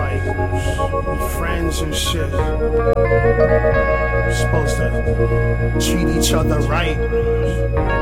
like we friends and shit. We're supposed to treat each other right.